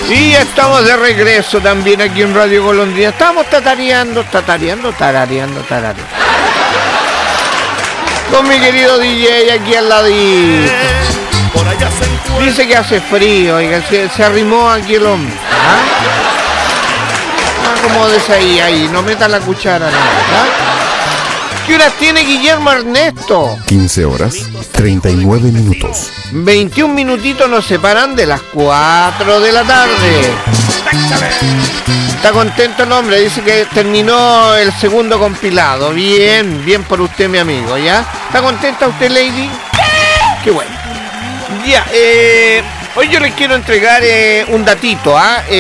Y estamos de regreso también aquí en Radio Golondrina. Estamos tarareando. Con mi querido DJ aquí al ladito. Dice que hace frío, oiga, se arrimó aquí el hombre. Acomódese ahí, no meta la cuchara, ¿no? ¿Qué horas tiene Guillermo Ernesto? 15 horas, 39 minutos. 21 minutitos nos separan de las 4 de la tarde. Está contento el hombre, dice que terminó el segundo compilado. Bien por usted, mi amigo, ¿ya? ¿Está contenta usted, Lady? Qué bueno. Ya, hoy yo les quiero entregar un datito,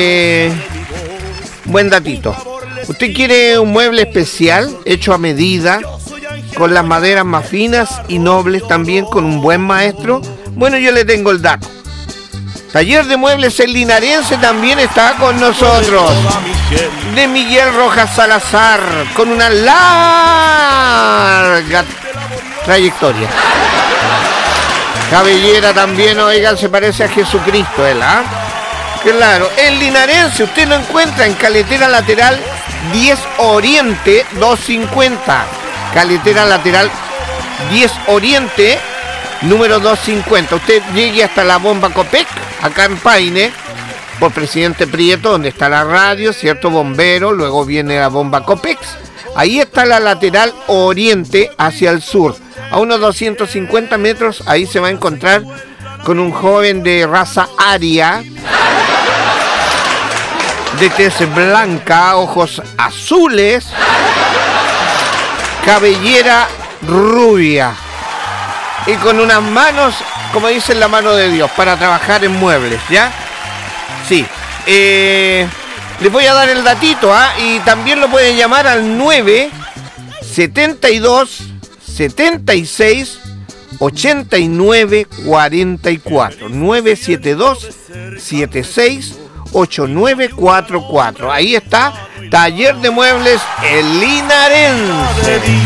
buen datito. ¿Usted quiere un mueble especial, hecho a medida, con las maderas más finas y nobles también, con un buen maestro? Bueno, yo le tengo el dato. Taller de Muebles El Linarense también está con nosotros. De Miguel Rojas Salazar, con una larga trayectoria. Cabellera también, oigan, se parece a Jesucristo él, Claro, el Linarense usted lo encuentra en Caletera Lateral 10 Oriente 250. Caletera Lateral 10 Oriente número 250. Usted llegue hasta la bomba Copec, acá en Paine, por Presidente Prieto, donde está la radio, cierto, bombero, luego viene la bomba Copex. Ahí está la Lateral Oriente hacia el sur. A unos 250 metros, ahí se va a encontrar con un joven de raza aria, de tez blanca, ojos azules, cabellera rubia y con unas manos, como dicen, la mano de Dios, para trabajar en muebles, ¿ya? Sí. Les voy a dar el datito, y también lo pueden llamar al 972 76 89 44 972 76 8944. Ahí está, Taller de Muebles El Linarense.